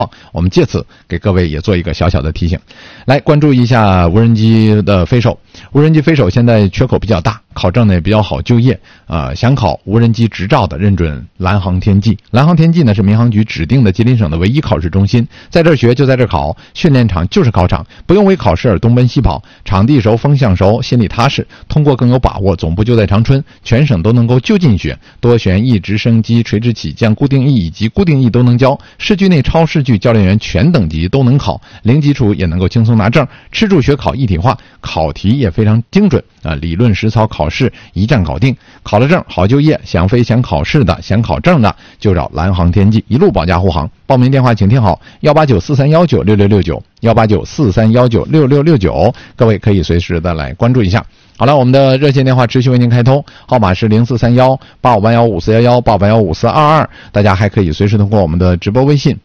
我们借此给各位也做一个小小的提醒，来关注一下无人机的飞手。无人机飞手现在缺口比较大，考证呢也比较好就业想考无人机执照的认准蓝航天技。蓝航天技呢是民航局指定的吉林省的唯一考试中心，在这儿学就在这儿考，训练场就是考场，不用为考试而东奔西跑，场地熟，风向熟，心里踏实，通过更有把握。总部就在长春，全省都能够就近学，多旋翼、直升机、垂直起降、固定翼以及固定翼都能教，市区内超视距教练员全等级都能考，零基础也能够轻松拿证，吃住学考一体化，考题也非常精准理论实操考试一站搞定，考了证好就业。想飞想考试的，想考证的就找蓝航天技，一路保驾护航。报名电话请听好：18943196669 18943196669，各位可以随时的来关注一下。好了，我们的热线电话持续为您开通，号码是04318581541185815422，大家还可以随时通过我们的直播微信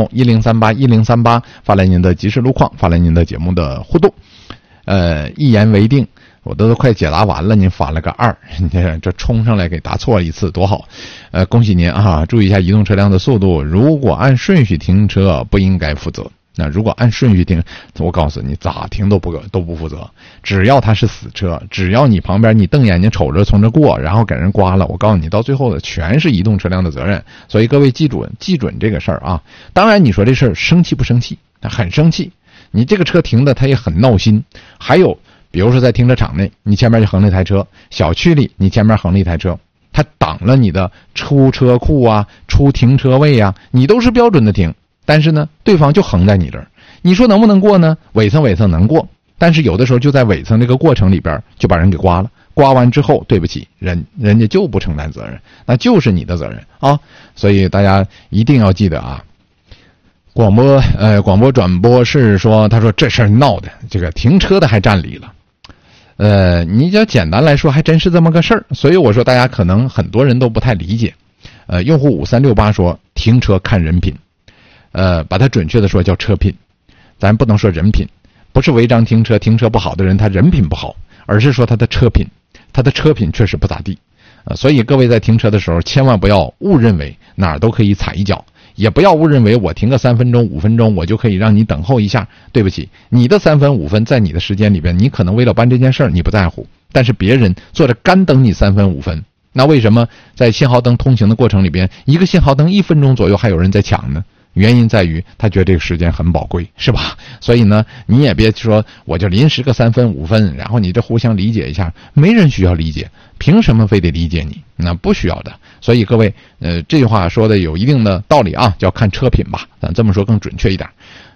FM10381038发来您的即时路况，发来您的节目的互动。一言为定，我都快解答完了，您发了个2，这冲上来给答错了一次多好。恭喜您啊！注意一下移动车辆的速度，如果按顺序停车不应该负责。那如果按顺序停，我告诉你咋停都不负责。只要它是死车，只要你旁边你瞪眼睛瞅着从这过，然后给人刮了，我告诉你到最后的全是移动车辆的责任。所以各位记准这个事儿啊。当然你说这事儿生气不生气？很生气。你这个车停的他也很闹心。还有比如说在停车场内，你前面就横了一台车，小区里你前面横了一台车，他挡了你的出车库啊，出停车位啊，你都是标准的停，但是呢对方就横在你这儿，你说能不能过呢？尾蹭能过，但是有的时候就在尾蹭这个过程里边就把人给刮了，刮完之后对不起，人家就不承担责任，那就是你的责任啊。所以大家一定要记得啊。广播转播是说，他说这事儿闹的，这个停车的还占理了。你就简单来说还真是这么个事儿。所以我说大家可能很多人都不太理解。用户5368说停车看人品，把它准确的说叫车品，咱不能说人品，不是违章停车不好的人他人品不好，而是说他的车品确实不咋地。所以各位在停车的时候千万不要误认为哪儿都可以踩一脚，也不要误认为我停个3分钟5分钟我就可以让你等候一下。对不起，你的3分5分在你的时间里边，你可能为了办这件事儿你不在乎，但是别人坐着干等你3分5分，那为什么在信号灯通行的过程里边，一个信号灯1分钟左右还有人在抢呢？原因在于他觉得这个时间很宝贵，是吧？所以呢你也别说我就临时个3分5分，然后你这互相理解一下，没人需要理解，凭什么非得理解你？那不需要的。所以各位这句话说的有一定的道理啊，叫看车品吧，咱这么说更准确一点。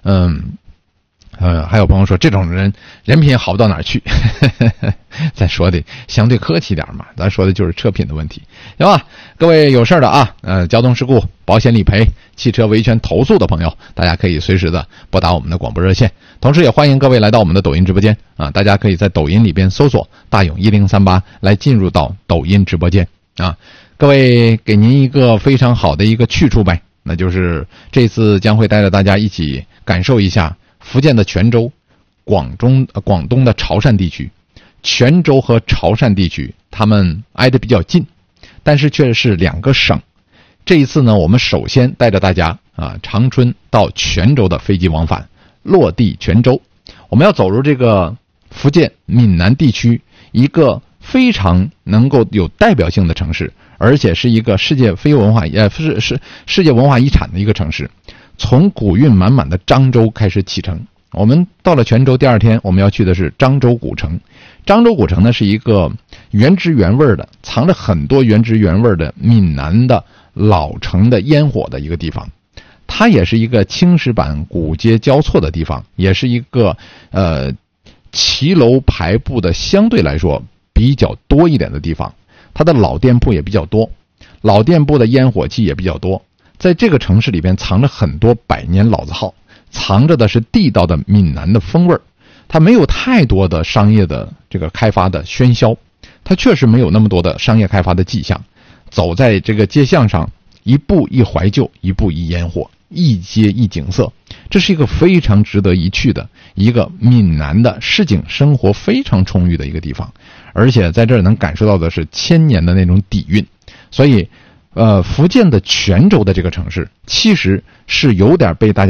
还有朋友说这种人品好不到哪儿去咱说的相对客气点嘛，咱说的就是车品的问题，行吧？各位有事的啊，交通事故、保险理赔、汽车维权投诉的朋友，大家可以随时的拨打我们的广播热线，同时也欢迎各位来到我们的抖音直播间啊，大家可以在抖音里边搜索大勇1038来进入到抖音直播间啊。各位给您一个非常好的一个去处呗，那就是这次将会带着大家一起感受一下福建的泉州、广东的潮汕地区。泉州和潮汕地区他们挨得比较近，但是却是2个省。这一次呢，我们首先带着大家长春到泉州的飞机往返，落地泉州。我们要走入这个福建闽南地区一个非常能够有代表性的城市，而且是一个世界文化遗产的一个城市。从古韵满满的漳州开始启程，我们到了泉州第2天，我们要去的是漳州古城。漳州古城呢是一个原汁原味的，藏着很多原汁原味的闽南的老城的烟火的一个地方。它也是一个青石板古街交错的地方，也是一个骑楼排布的相对来说比较多一点的地方。它的老店铺也比较多，老店铺的烟火气也比较多。在这个城市里边藏着很多百年老字号，藏着的是地道的闽南的风味儿。它没有太多的商业的这个开发的喧嚣，它确实没有那么多的商业开发的迹象。走在这个街巷上，一步一怀旧，一步一烟火，一街一景色，这是一个非常值得一去的一个闽南的市井生活非常充裕的一个地方。而且在这儿能感受到的是千年的那种底蕴。所以福建的泉州的这个城市其实是有点被大家